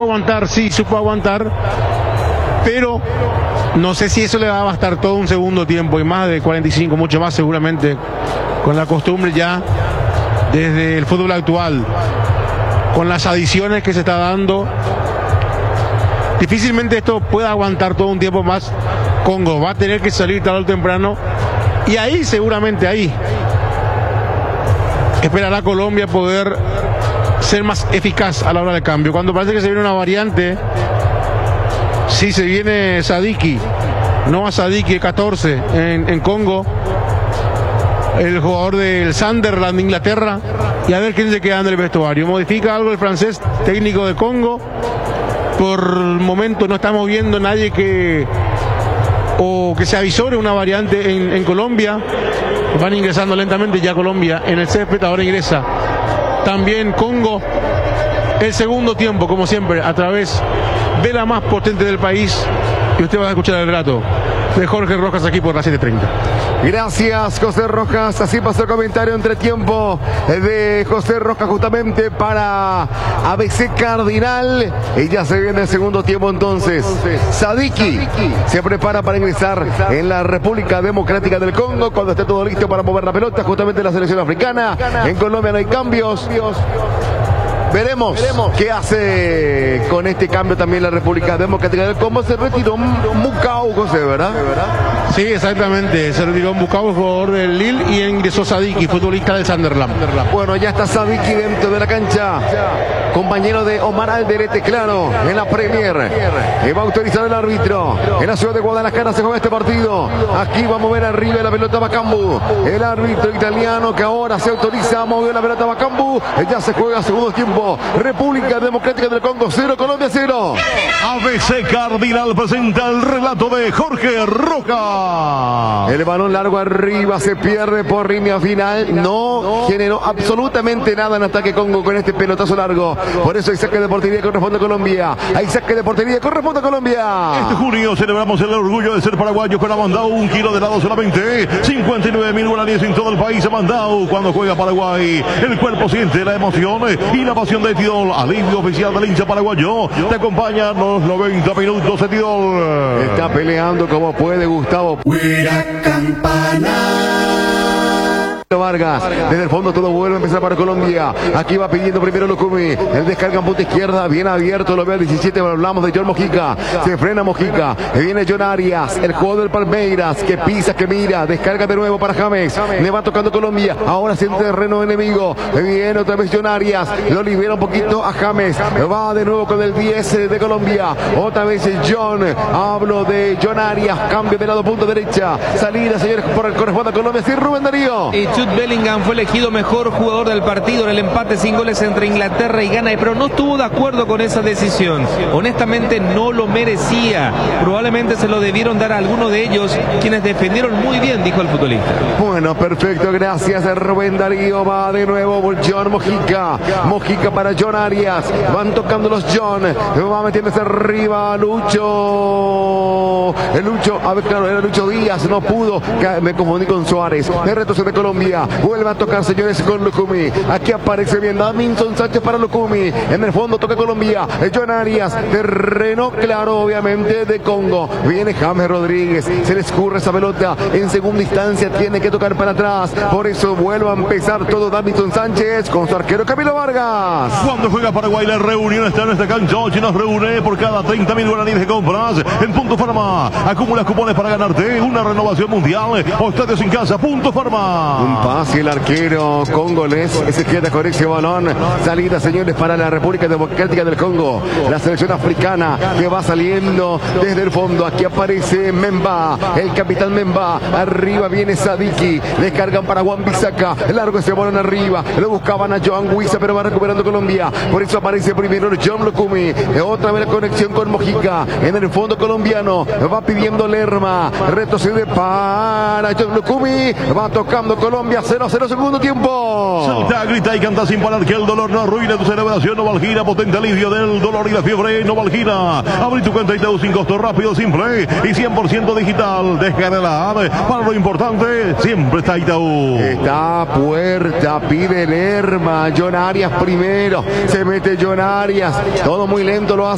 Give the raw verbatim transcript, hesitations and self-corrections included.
aguantar, sí, supo aguantar, pero no sé si eso le va a bastar todo un segundo tiempo y más de cuarenta y cinco, mucho más seguramente, con la costumbre ya desde el fútbol actual, con las adiciones que se está dando. Difícilmente esto pueda aguantar todo un tiempo más. Congo va a tener que salir tarde o temprano, y ahí seguramente ahí esperará Colombia poder ser más eficaz a la hora del cambio. Cuando parece que se viene una variante, si se viene Sadiki, no a Sadiki el catorce en, en Congo, el jugador del Sunderland de Inglaterra, y a ver quién se queda en el vestuario. Modifica algo el francés técnico de Congo. Por el momento no estamos viendo nadie que o que se avisore una variante en, en Colombia. Van ingresando lentamente ya Colombia en el césped, ahora ingresa también Congo. El segundo tiempo, como siempre, a través de la más potente del país, y usted va a escuchar el relato de Jorge Rojas aquí por las siete treinta. Gracias, José Rojas. Así pasó el comentario entre tiempo de José Rojas justamente para A B C Cardinal. Y ya se viene el segundo tiempo entonces. Sadiki se prepara para ingresar en la República Democrática del Congo cuando esté todo listo para mover la pelota justamente en la selección africana. En Colombia no hay cambios. Veremos, Veremos qué hace con este cambio también la República Democrática del Congo. Se retiró Mukau, José, ¿verdad? Sí, exactamente. Se retiró Mukau, jugador del Lille, y ingresó Sadiki, futbolista del Sunderland. Bueno, ya está Sadiki dentro de la cancha. Compañero de Omar Alderete, claro, en la Premier. Y va a autorizar el árbitro. En la ciudad de Guadalajara se juega este partido. Aquí va a mover arriba la pelota Bakambu. El árbitro italiano que ahora se autoriza a mover la pelota Bakambu. Ya se juega segundo tiempo. República Democrática del Congo cero, Colombia cero. A B C Cardinal presenta el relato de Jorge Rojas. El balón largo arriba se pierde por línea final. No generó absolutamente nada en ataque Congo con este pelotazo largo. Por eso hay saque de portería, corresponde a Colombia. Hay saque de portería, corresponde a Colombia. Este junio celebramos el orgullo de ser paraguayos con Amandau. Un kilo de helado solamente cincuenta y nueve mil guaraníes en todo el país. Amandau, cuando juega Paraguay, el cuerpo siente la emoción y la pasión de Tidol, alivio oficial del hincha paraguayo. Te acompaña los noventa minutos de Tidol. Está peleando como puede Gustavo. Fuera campana. Vargas, desde el fondo todo vuelve a empezar para Colombia. Aquí va pidiendo primero Lukumi. El descarga en punta izquierda, bien abierto, lo ve al diecisiete. Hablamos de John Mojica. Se frena Mojica. Viene John Arias, el jugador del Palmeiras, que pisa, que mira. Descarga de nuevo para James. Le va tocando Colombia. Ahora siente terreno enemigo. Viene otra vez John Arias. Lo libera un poquito a James. Va de nuevo con el diez de Colombia. Otra vez John. Hablo de John Arias. Cambio de lado, punta derecha. Salida, señores, por el corresponde a Colombia. Sí, Rubén Darío. Y Jude Bellingham fue elegido mejor jugador del partido en el empate sin goles entre Inglaterra y Ghana, pero no estuvo de acuerdo con esa decisión. Honestamente no lo merecía. Probablemente se lo debieron dar a alguno de ellos, quienes defendieron muy bien, dijo el futbolista. Bueno, perfecto, gracias Rubén Darío. Va de nuevo John Mojica. Mojica para John Arias. Van tocando los John. Va metiéndose arriba Lucho. El Lucho, a ver, claro, era Lucho Díaz, no pudo. Me confundí con Suárez. El retroceso de Colombia. Vuelve a tocar, señores, con Lukumi. Aquí aparece bien Davinson Sánchez para Lukumi. En el fondo toca Colombia. John Arias. Terreno claro, obviamente, de Congo. Viene James Rodríguez. Se le escurre esa pelota. En segunda instancia tiene que tocar para atrás. Por eso vuelve a empezar todo Davinson Sánchez con su arquero Camilo Vargas. Cuando juega Paraguay, la reunión está en esta cancha. Ochi nos reúne por cada treinta mil guaraníes de compras. En Punto Farma. Acumula cupones para ganarte una renovación mundial o estadios en casa. Punto Farma. Un pase el arquero congolés. Se queda con ese balón. Salida, señores, para la República Democrática del Congo. La selección africana que va saliendo desde el fondo. Aquí aparece Memba, el capitán Memba. Arriba viene Sadiki. Descargan para Juan Bisaca. Largo ese balón arriba. Lo buscaban a Joan Huiza, pero va recuperando Colombia. Por eso aparece primero John Lukumi. Otra vez la conexión con Mojica. En el fondo colombiano. Va pidiendo Lerma. Retrocede para John Lukumi. Va tocando Colombia. cero a cero segundo tiempo. Salta, grita y canta sin parar que el dolor no arruine tu celebración. Novalgina, potente alivio del dolor y la fiebre. Novalgina. Abrí tu cuenta y te doy sin costo, rápido, simple y cien por ciento digital. Descárgala. Para lo importante, siempre está Itaú. Está puerta, pide Lerma. John Arias primero. Se mete John Arias. Todo muy lento lo hace.